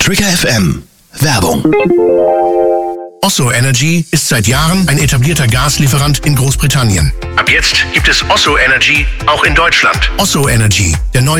Trigger FM. Werbung. Osso Energy ist seit Jahren ein etablierter Gaslieferant in Großbritannien. Ab jetzt gibt es Osso Energy auch in Deutschland. Osso Energy, der neue